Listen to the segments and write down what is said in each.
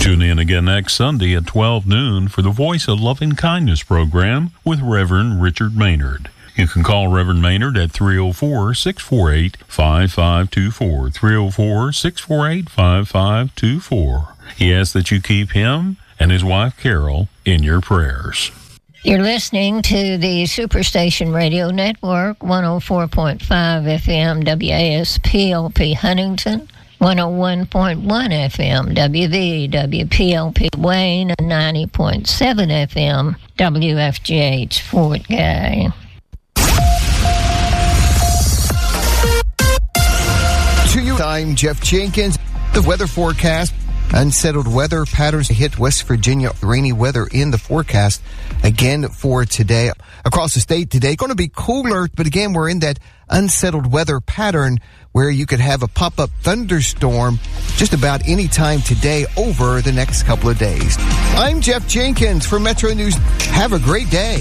Tune in again next Sunday at 12 noon for the Voice of Loving Kindness program with Reverend Richard Maynard. You can call Reverend Maynard at 304-648-5524, 304-648-5524. He asks that you keep him and his wife Carol in your prayers. You're listening to the Superstation Radio Network, 104.5 FM WASPLP Huntington, 101.1 FM WVWPLP Wayne, and 90.7 FM WFGH Fort Gay. To you, I'm Jeff Jenkins. The weather forecast. Unsettled weather patterns hit West Virginia. Rainy weather in the forecast again for today. Across the state today, going to be cooler, but again, we're in that unsettled weather pattern where you could have a pop-up thunderstorm just about any time today over the next couple of days. I'm Jeff Jenkins for Metro News. Have a great day.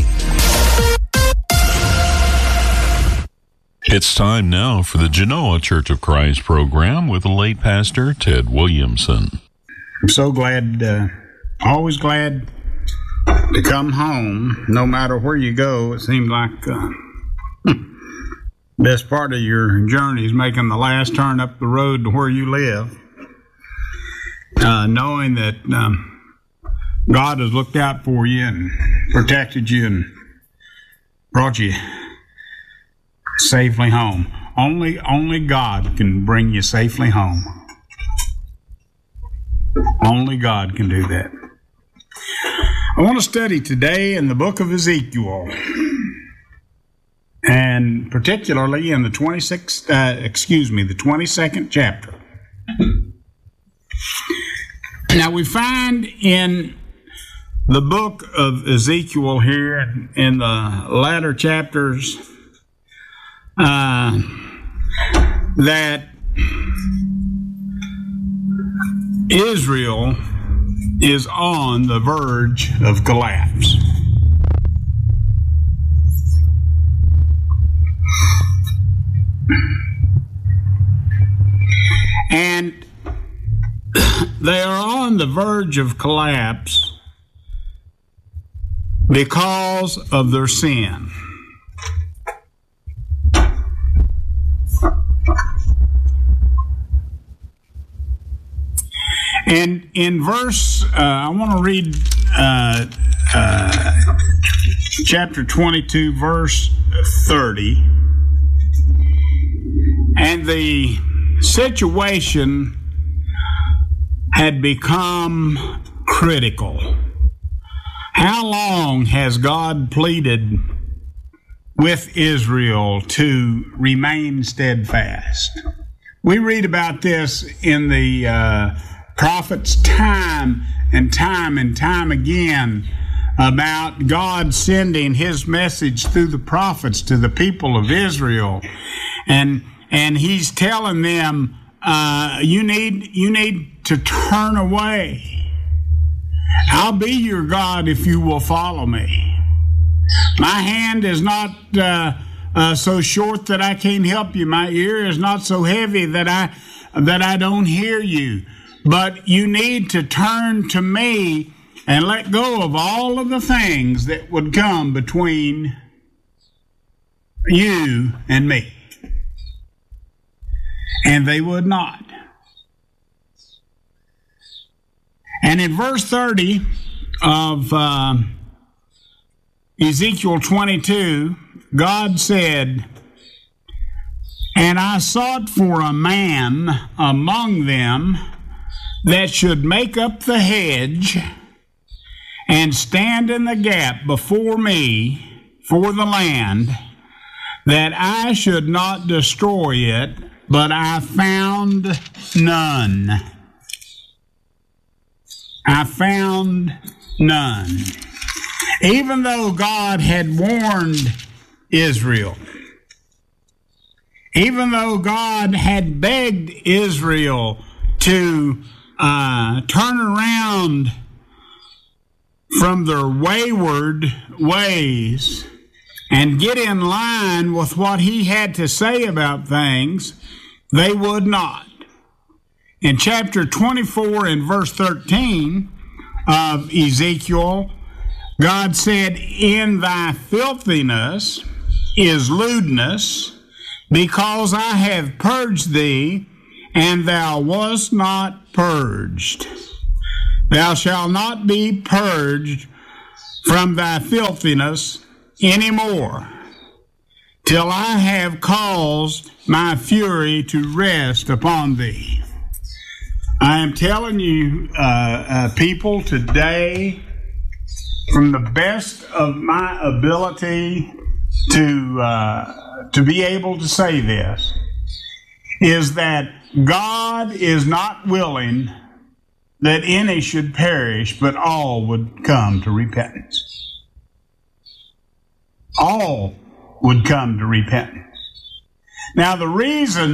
It's time now for the Genoa Church of Christ program with the late pastor Ted Williamson. I'm so glad, always glad to come home. No matter where you go, it seems like best part of your journey is making the last turn up the road to where you live. Knowing that God has looked out for you and protected you and brought you safely home. Only God can bring you safely home. Only God can do that. I want to study today in the book of Ezekiel, and particularly in the 22nd chapter. Now we find in the book of Ezekiel here in the latter chapters that Israel is on the verge of collapse. And they are on the verge of collapse because of their sin. And in verse, I want to read chapter 22, verse 30. And the situation had become critical. How long has God pleaded with Israel to remain steadfast? We read about this in the prophets time and time again about God sending his message through the prophets to the people of Israel. And he's telling them, you need to turn away. I'll be your God if you will follow me. My hand is not so short that I can't help you. My ear is not so heavy that I don't hear you. But you need to turn to me and let go of all of the things that would come between you and me. And they would not. And in verse 30 of Ezekiel 22, God said, "And I sought for a man among them that should make up the hedge and stand in the gap before me for the land, that I should not destroy it, but I found none." I found none. Even though God had warned Israel, even though God had begged Israel to turn around from their wayward ways and get in line with what he had to say about things, they would not. In chapter 24 and verse 13 of Ezekiel, God said, "In thy filthiness is lewdness, because I have purged thee, and thou wast not purged. Thou shalt not be purged from thy filthiness any more, till I have caused my fury to rest upon thee." I am telling you, people, today, from the best of my ability to be able to say this, is that God is not willing that any should perish, but all would come to repentance. All would come to repentance. Now, the reason